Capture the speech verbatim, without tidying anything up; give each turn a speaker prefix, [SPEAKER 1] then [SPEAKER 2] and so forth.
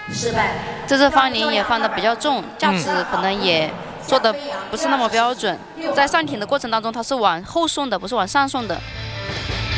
[SPEAKER 1] 这次放铃也放的比较重，架子可能也做的不是那么标准。在上艇的过程当中，它是往后送的，不是往上送的。